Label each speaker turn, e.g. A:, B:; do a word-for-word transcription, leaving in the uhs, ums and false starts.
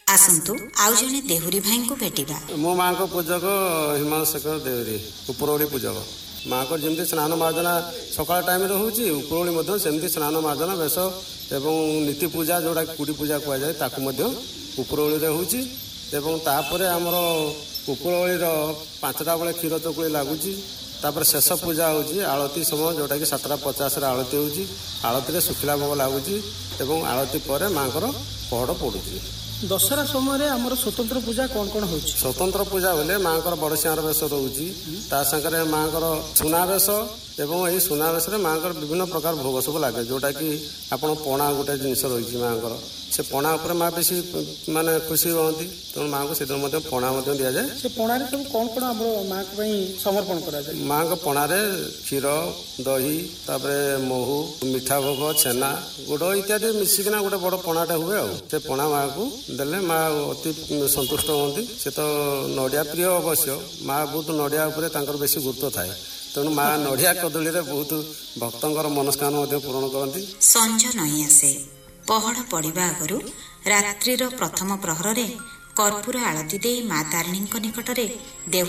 A: आसंतु आउ जने देहुरी भाई को भेटिबा।
B: मो माँ को पूजक हिमांशु शेखर देहुरी उपरओली पूजक। माँ को जमी स्नान मार्जना सकाल टाइम रोचे उपरओली सेमती स्नान मार्जना बेश एवं नीति पूजा जोड़ा कुड़ी पूजा कहुए ताकू उपरओली होपर आमर उपरओली पांचटा बेले क्षीर चकुड़ी लगुच तापर शेष पूजा होची आलती समय जोटा कि सातटा पचास आलती होची आलती शुखला भोग लगुच एवं आलती पर माँ को पहड़ पड़ुची।
C: दशहरा समय आमर स्वतंत्र पूजा कौन कौन हो?
B: स्वतंत्र पूजा बोले माँ को बड़सिंहार बेश रोचे ताकरे माँ को सुनावेश एवं यही सुनावेश माँ को विभिन्न प्रकार भोग सब लगे जोटा कि आपण पणा गोटे जिनस रही माँ को से पणा उपर माँ बेसी माने खुशी हमें तेणु माँ को से पणा दि जाए।
C: से पणार सब कौन कौन आम माँ को समर्पण करा जाए?
B: माँ को पणार क्षीर दही तापरे महू मिठा भोग छेना गुड़ इत्यादि मिसिकिना गोटे बड़ पणाटे हुए आ से पणा माँ को देले माँ अति संतुष्ट हमें। से तो नड़िया प्रिय अवश्य माँ बहुत नड़िया उपर बेसी गुरुत्व थाए तेणु माँ नड़िया कदली बहुत भक्तर मनस्कामना पूरण करती।
A: संज नई आसे पहड़ पड़िबा आगरु रात्रिर प्रथम प्रहर रे कर्पूर आलती दे माँ तारिणी निकटरे देव